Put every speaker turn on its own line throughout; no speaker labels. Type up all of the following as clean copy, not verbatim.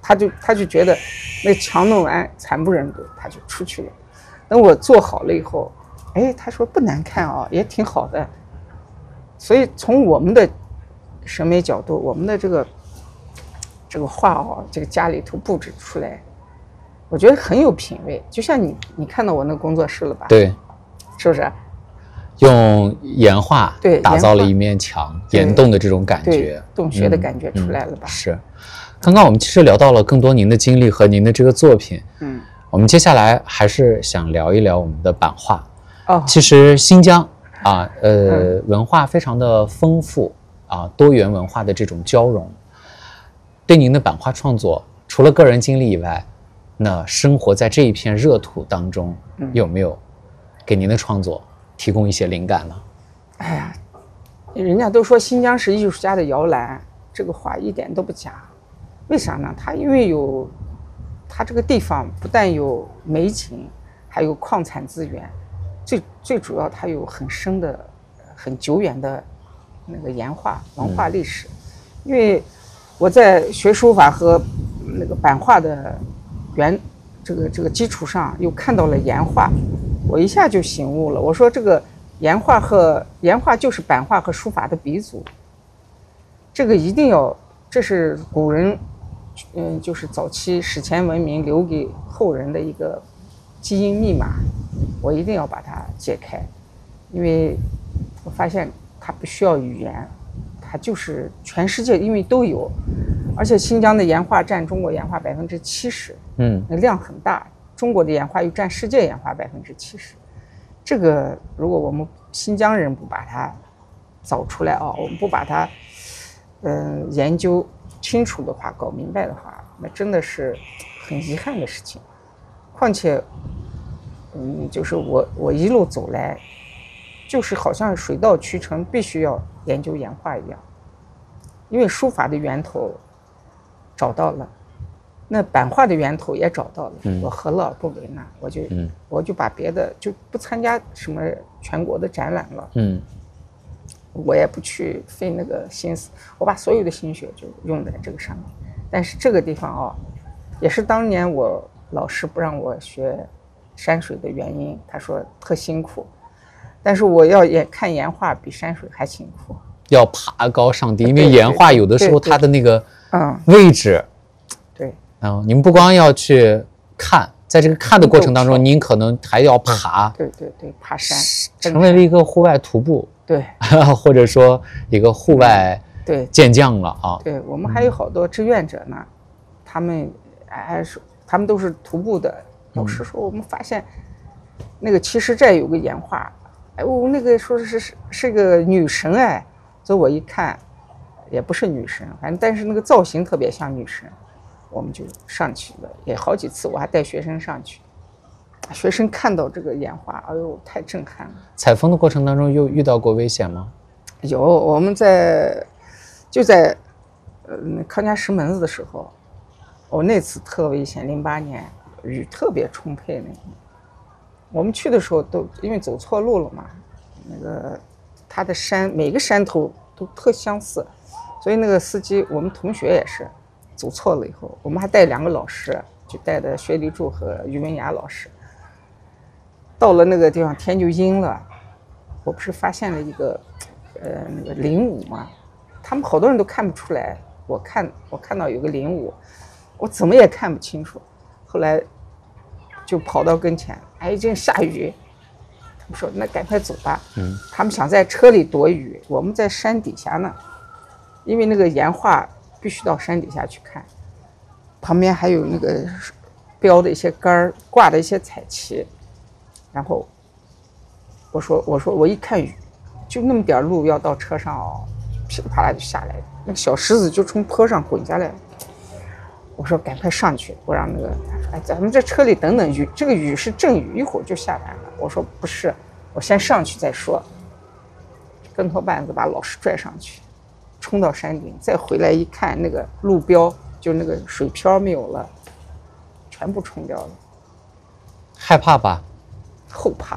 他就觉得那强弄完惨不忍睹，他就出去了。等我做好了以后，哎，他说不难看啊，也挺好的。所以从我们的审美角度，我们的这个画啊，这个家里头布置出来，我觉得很有品位。就像你看到我那工作室了吧？
对，
是不是？
用岩画
对
打造了一面墙，岩洞的这种感觉，
洞穴的感觉出来了吧？
是。刚刚我们其实聊到了更多您的经历和您的这个作品，我们接下来还是想聊一聊我们的版画。其实新疆啊，文化非常的丰富啊，多元文化的这种交融。对您的版画创作，除了个人经历以外，那生活在这一片热土当中，有没有给您的创作提供一些灵感呢？
哎呀，人家都说新疆是艺术家的摇篮，这个话一点都不假。为啥呢？因为它这个地方不但有美景，还有矿产资源，最主要它有很深的、很久远的那个岩画文化历史。因为我在学书法和那个版画的这个基础上，又看到了岩画，我一下就醒悟了。我说这个岩画就是版画和书法的鼻祖，这个一定要，这是古人，就是早期史前文明留给后人的一个基因密码，我一定要把它解开，因为我发现它不需要语言，它就是全世界因为都有，而且新疆的岩画占中国岩画70%，那量很大，中国的岩画又占世界岩画70%，这个如果我们新疆人不把它找出来啊，我们不把它研究清楚的话，搞明白的话，那真的是很遗憾的事情。况且就是我一路走来，就是好像水到渠成，必须要研究岩画一样。因为书法的源头找到了，那版画的源头也找到了，我何乐而不为呢？我就把别的就不参加什么全国的展览了，我也不去费那个心思，我把所有的心血就用在这个上面。但是这个地方也是当年我老师不让我学山水的原因，他说特辛苦，但是我要也看岩画比山水还辛苦，
要爬高上低，因为岩画有的时候它的那个位置，
对，
你们不光要去看，在这个看的过程当中，您可能还要爬，
对，爬山，
成为了一个户外徒步，
对，
或者说一个户外健将了啊。
对，我们还有好多志愿者呢，他们都是徒步的。老师说我们发现那个其实这有个岩画，我那个说是个女神哎，所以我一看也不是女神，反正但是那个造型特别像女神，我们就上去了，也好几次我还带学生上去，学生看到这个岩画，哎呦太震撼了。
采风的过程当中又遇到过危险吗？
有，我们就在康家石门子的时候，那次特危险，08年雨特别充沛那个，我们去的时候都因为走错路了嘛，那个它的山每个山头都特相似，所以那个司机我们同学也是走错了以后，我们还带2个老师，就带的薛立柱和于文雅老师，到了那个地方天就阴了，我不是发现了一个那个灵舞嘛，他们好多人都看不出来，我看到有个灵舞，我怎么也看不清楚，后来就跑到跟前，正下雨，他们说那赶快走吧，他们想在车里躲雨，我们在山底下呢，因为那个岩画必须到山底下去看，旁边还有那个标的一些杆挂的一些彩旗，然后我说我一看雨就那么点路要到车上噼里啪啦就下来，那个小石子就从坡上滚下来了，我说赶快上去，我让那个他说咱们这车里等等雨，这个雨是阵雨，一会儿就下来了。我说不是，我先上去再说。跟头绊子把老师拽上去，冲到山顶，再回来一看，那个路标就那个水漂没有了，全部冲掉了。
害怕吧？
后怕，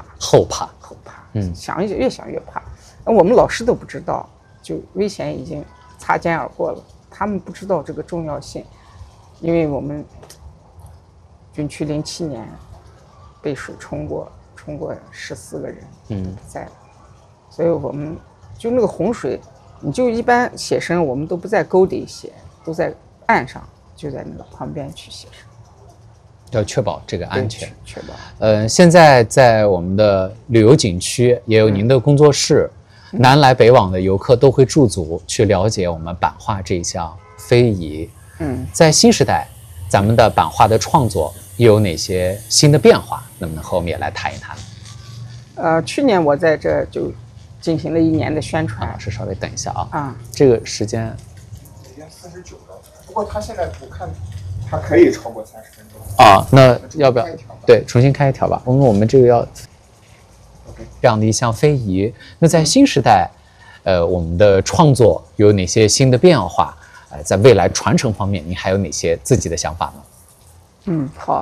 越想越怕。我们老师都不知道，就危险已经擦肩而过了，他们不知道这个重要性。 因为我们军区07年被水冲过14个人，不在了，所以我们就那个洪水，你就一般写生我们都不在沟底写，都在岸上，就在那个旁边去写生，
要确保这个安全。
确保。
现在在我们的旅游景区也有您的工作室，南来北往的游客都会驻足去了解我们版画这一项非遗。在新时代，咱们的版画的创作又有哪些新的变化？能不能和我们也来谈一谈？
去年我在这就进行了1年的宣传。
老师稍微等一下啊。这个时间
已经49了，不过他现在我看他可以超过30分钟
啊。那要不要对重新开一条吧？因为我们这个要这样的一项非遗。那在新时代，我们的创作有哪些新的变化？在未来传承方面，您还有哪些自己的想法
呢？好，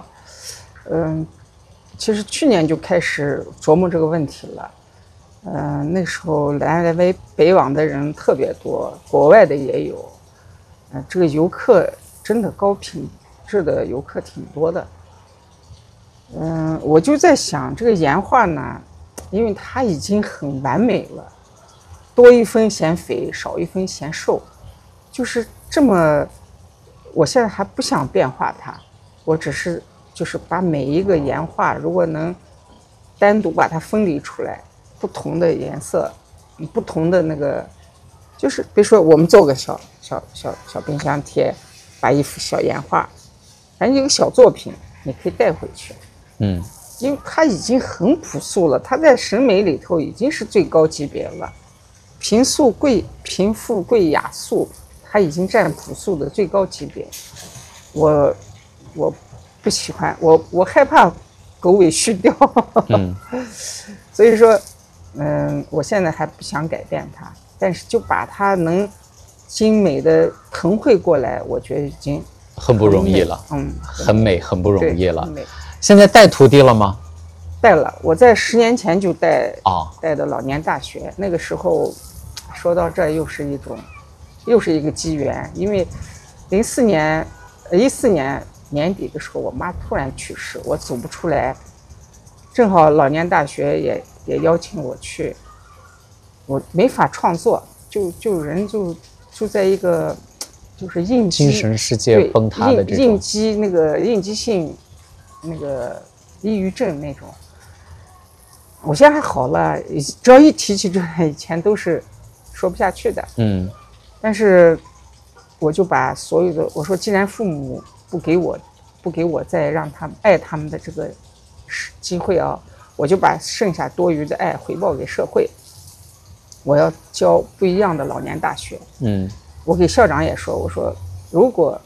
其实去年就开始琢磨这个问题了。那时候南来北往的人特别多，国外的也有。这个游客真的高品质的游客挺多的。我就在想，这个岩画呢，因为它已经很完美了，多一分嫌肥，少一分嫌瘦，就是这么。我现在还不想变化它，我只是就是把每一个岩画，如果能单独把它分离出来，不同的颜色，不同的那个，就是比如说我们做个小冰箱贴，把一幅小岩画，反正一个小作品，你可以带回去。因为它已经很朴素了，它在审美里头已经是最高级别了。贫富贵雅素，它已经占朴素的最高级别。我不喜欢，我害怕狗尾续貂。所以说，我现在还不想改变它，但是就把它能精美的腾绘过来，我觉得已经
很不容易了。很美，很不容易了。现在带徒弟了吗？
带了，我在10年前就带的老年大学。那个时候，说到这又是一个机缘，因为14年年底的时候，我妈突然去世，我走不出来，正好老年大学也邀请我去，我没法创作，就人就在一个就是应激
精神世界崩塌的这种
应激性那个抑郁症那种。我现在还好了，只要一提起这以前都是说不下去的。但是我就把所有的，我说既然父母不给我再让他们爱他们的这个机会啊，我就把剩下多余的爱回报给社会。我要教不一样的老年大学。我给校长也说，我说如果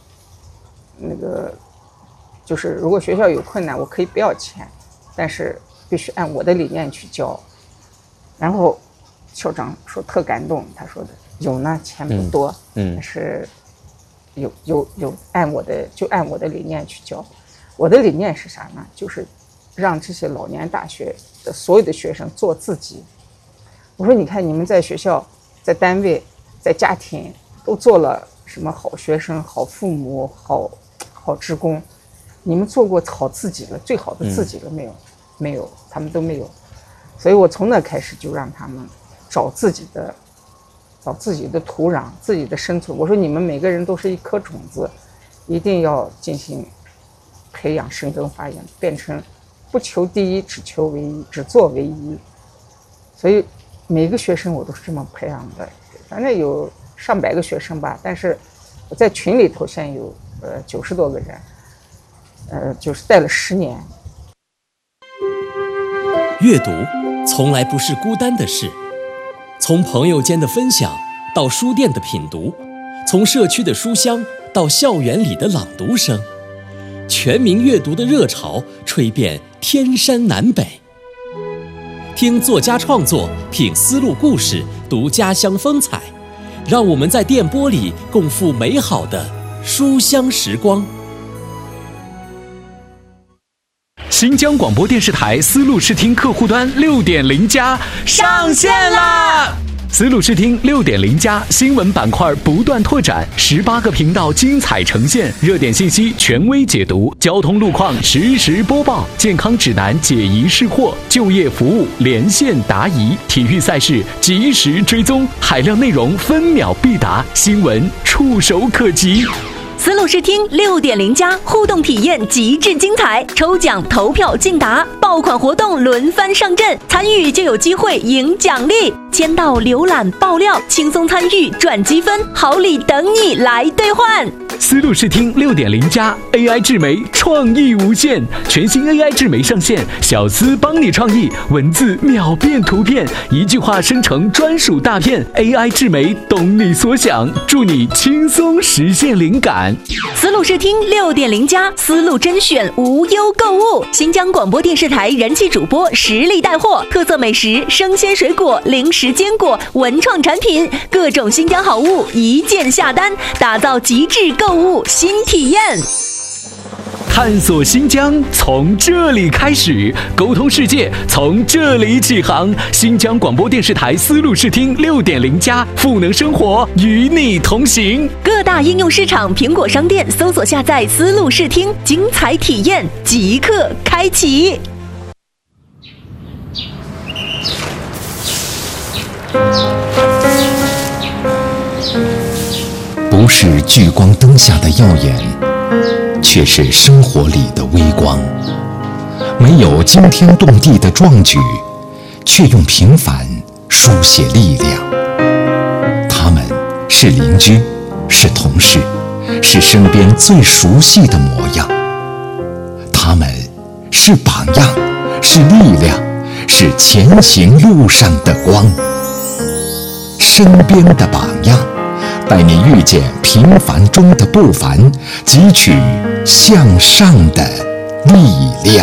如果学校有困难，我可以不要钱，但是必须按我的理念去教。然后校长说特感动，他说的有呢，钱不多，但是有按我的理念去教。我的理念是啥呢？就是让这些老年大学的所有的学生做自己。我说你看你们在学校、在单位、在家庭都做了什么好学生、好父母、好职工，你们做过好自己了，最好的自己了没有？没有，他们都没有。所以我从那开始就让他们找自己的土壤，自己的生存。我说你们每个人都是一颗种子，一定要进行培养、生根发芽，变成不求第一，只求唯一，只做唯一。所以每个学生我都是这么培养的，反正有上百个学生吧，但是我在群里头现在有90多个人，就是带了10年。
阅读从来不是孤单的事，从朋友间的分享到书店的品读，从社区的书香到校园里的朗读声，全民阅读的热潮吹遍天山南北。听作家创作，品丝路故事，读家乡风采，让我们在电波里共赴美好的书香时光。
新疆广播电视台丝路视听客户端6.0+上线啦！ 思路视听6.0+新闻板块不断拓展，18个频道精彩呈现，热点信息权威解读，交通路况实时播报，健康指南解疑释惑，就业服务连线答疑，体育赛事及时追踪，海量内容分秒必达，新闻触手可及。
思路视听6.0+互动体验极致精彩，抽奖投票竞答，爆款活动轮番上阵，参与就有机会赢奖励。签到、浏览、爆料，轻松参与赚积分，好礼等你来兑换。
思路视听6.0+ AI 智媒创意无限，全新 AI 智媒上线，小思帮你创意，文字秒变图片，一句话生成专属大片 ，AI 智媒懂你所想，助你轻松实现灵感。
思路视听6.0+思路甄选无忧购物，新疆广播电视台人气主播实力带货，特色美食、生鲜水果、零食坚果、文创产品，各种新疆好物一键下单，打造极致购物新体验。
探索新疆从这里开始，沟通世界从这里起航。新疆广播电视台思路视听6.0+赋能生活，与你同行。
各大应用市场、苹果商店搜索下载思路视听，精彩体验即刻开启。
不是聚光灯下的耀眼，却是生活里的微光。没有惊天动地的壮举，却用平凡书写力量。他们是邻居，是同事，是身边最熟悉的模样。他们是榜样，是力量，是前行路上的光。身边的榜样，带你遇见平凡中的不凡，汲取向上的力量。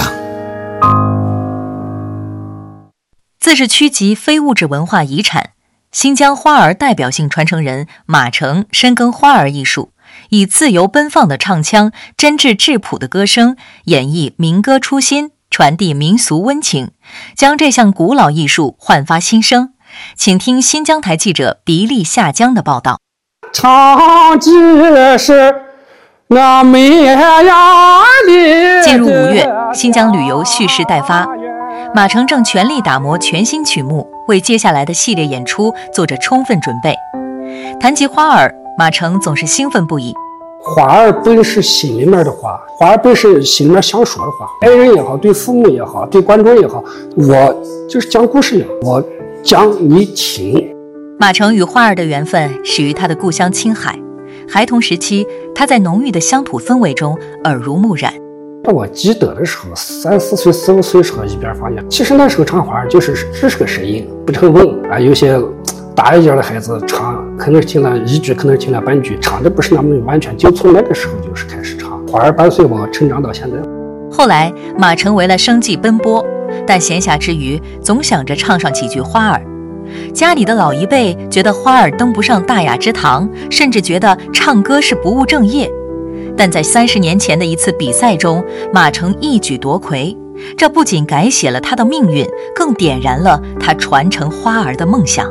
自治区级非物质文化遗产，新疆花儿代表性传承人马成深耕花儿艺术，以自由奔放的唱腔、真挚质朴的歌声，演绎民歌初心，传递民俗温情，将这项古老艺术焕发新生。请听新疆台记者鼻利下江的报道。
唱的是那绵呀的。
进入5月，新疆旅游蓄势待发，马成正全力打磨全新曲目，为接下来的系列演出做着充分准备。谈及花儿，马成总是兴奋不已。
花儿本是心里面的话，花儿本是心里面想说的话，爱人也好，对父母也好，对观众也好，我就是讲故事一样，我讲你听。
马成与花儿的缘分始于他的故乡青海，孩童时期，他在浓郁的乡土氛围中耳濡目染。
我记得的时候，3、4岁、4、5岁的时候，一边发现，其实那时候唱花只是个声音，不成文啊。有些大一点的孩子唱，可能听了1句，可能听了半句，唱的不是那么完全。就从那个时候就是开始唱，花儿伴随我成长到现在。
后来，马成为了生计奔波，但闲暇之余，总想着唱上几句花儿。家里的老一辈觉得花儿登不上大雅之堂，甚至觉得唱歌是不务正业。但在30年前的一次比赛中，马成一举夺魁，这不仅改写了他的命运，更点燃了他传承花儿的梦想。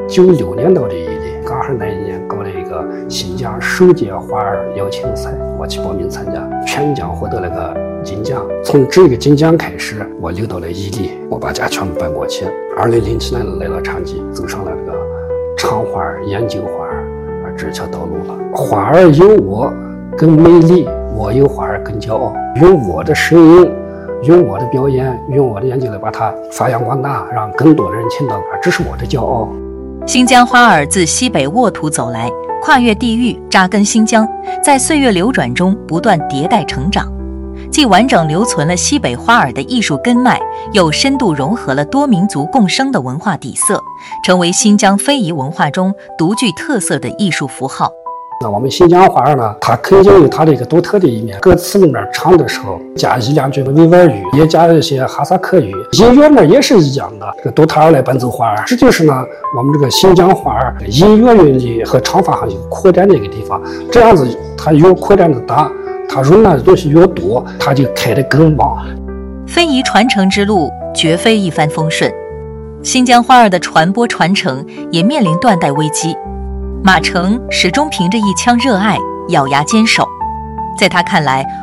96年到的一年，刚好那一年搞了一个新疆首届花儿邀请赛，我去报名参加，全奖获得了个金奖。从这个金奖开始，我留到了伊犁，我把家全部搬过去。2007年来了长吉，走上了这个唱花儿、研究花儿这条道路了。花儿有我更美丽，我有花儿更骄傲。用我的声音，用我的表演，用我的研究来把它发扬光大，让更多的人听到，这是我的骄傲。
新疆花儿自西北沃土走来，跨越地域，扎根新疆，在岁月流转中不断迭代成长，既完整留存了西北花儿的艺术根脉，又深度融合了多民族共生的文化底色，成为新疆非遗文化中独具特色的艺术符号。
那我们新疆花儿呢，它肯定有它的一个独特的一面。歌词里面唱的时候加1、2句的维吾尔语，也加一些哈萨克语，音乐呢也是一样的，这个独特而来伴奏花儿。这就是呢我们这个新疆花儿音乐韵律和唱法上有扩展的一个地方。这样子它越扩展的大，它容纳的东西越多，它就开得更旺。
非遗传承之路绝非一帆风顺。 新疆花儿的传播传承也面临断代危机。马成始终凭着一腔热爱咬牙坚守。在他看来，